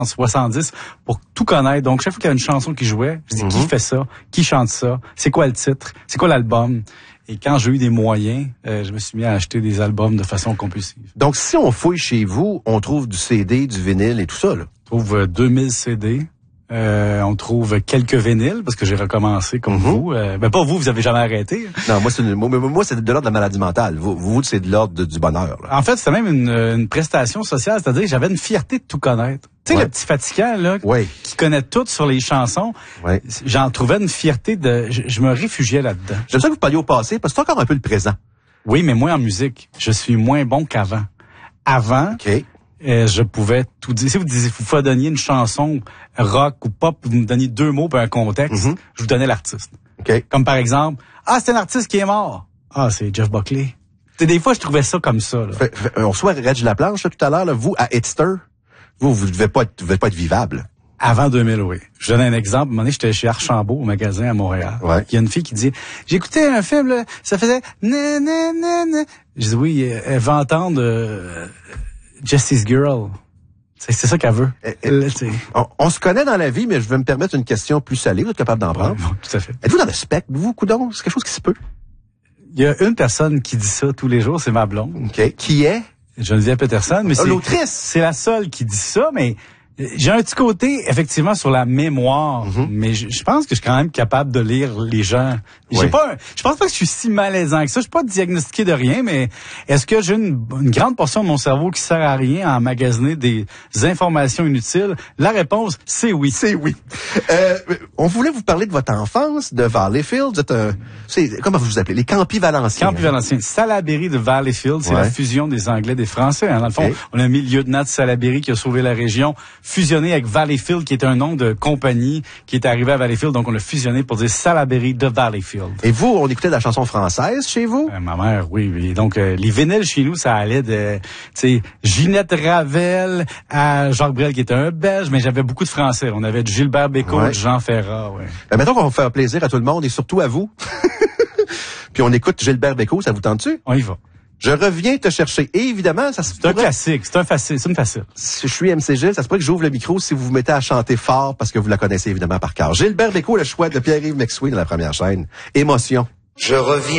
en 70 pour tout connaître. Donc, chaque fois qu'il y a une chanson qui jouait, je dis qui fait ça, qui chante ça, c'est quoi le titre, c'est quoi l'album. Et quand j'ai eu des moyens, je me suis mis à acheter des albums de façon compulsive. Donc, si on fouille chez vous, on trouve du CD, du vinyle et tout ça, là. On trouve 2000 CD. On trouve quelques vinyles, parce que j'ai recommencé comme vous. Pas vous avez jamais arrêté. Non, moi, c'est de l'ordre de la maladie mentale. Vous, c'est de l'ordre du bonheur, là. En fait, c'était même une prestation sociale, c'est-à-dire que j'avais une fierté de tout connaître. Tu sais, le petit fatigant, là, qui connaît tout sur les chansons, j'en trouvais une fierté je me réfugiais là-dedans. J'aime ça que vous parliez au passé, parce que c'est encore un peu le présent. Oui, mais moi, en musique, je suis moins bon qu'avant. Avant, je pouvais tout dire. Si vous fredonniez une chanson rock ou pop, vous me donniez 2 mots pour un contexte, je vous donnais l'artiste. Comme par exemple, c'est un artiste qui est mort. C'est Jeff Buckley. T'sais, des fois, je trouvais ça comme ça. Là. On reçoit Reg Laplanche là, tout à l'heure. Là, vous, à Hitster, vous devez pas être vivable. Avant 2000, oui. Je donne un exemple. À un moment donné, j'étais chez Archambault, au magasin à Montréal. Il y a une fille qui dit, j'écoutais un film, là, ça faisait na. Je dis oui, elle va entendre Jesse's Girl. C'est ça qu'elle veut. On se connaît dans la vie, mais je vais me permettre une question plus salée. Vous êtes capable d'en prendre? Bon, tout à fait. Êtes-vous dans le spectre, vous, coudonc? C'est quelque chose qui se peut? Il y a une personne qui dit ça tous les jours, c'est ma blonde. Qui est? Geneviève Peterson. Mais l'autrice. C'est la seule qui dit ça, mais j'ai un petit côté, effectivement, sur la mémoire, mais je pense que je suis quand même capable de lire les gens. Je pense pas que je suis si malaisant que ça. Je suis pas diagnostiqué de rien, mais est-ce que j'ai une grande portion de mon cerveau qui sert à rien à emmagasiner des informations inutiles? La réponse, c'est oui. C'est oui. On voulait vous parler de votre enfance, de Valleyfield. Comment vous appelez? Les Campis Valenciens. Campis Valenciens. Salaberry de Valleyfield, c'est la fusion des Anglais et des Français. Dans le fond, on a mis le lieutenant de Salaberry qui a sauvé la région, fusionné avec Valleyfield, qui est un nom de compagnie qui est arrivé à Valleyfield. Donc, on l'a fusionné pour dire Salaberry de Valleyfield. Et vous, on écoutait de la chanson française chez vous? Ma mère, oui. Donc, les vinyles chez nous, ça allait de, Ginette Ravel à Jacques Brel, qui était un Belge, mais j'avais beaucoup de Français. On avait du Gilbert Bécaud, du Jean Ferrat, mettons qu'on va faire plaisir à tout le monde et surtout à vous. Puis on écoute Gilbert Bécaud, ça vous tente-tu? On y va. Je reviens te chercher. Et évidemment, ça se C'est un classique, c'est une facile. Si je suis MC Gilles, ça se pourrait que j'ouvre le micro si vous vous mettez à chanter fort parce que vous la connaissez évidemment par cœur. Gilbert Bécaud, le choix de Pierre-Yves McSween dans la première chaîne. Émotion. Je reviens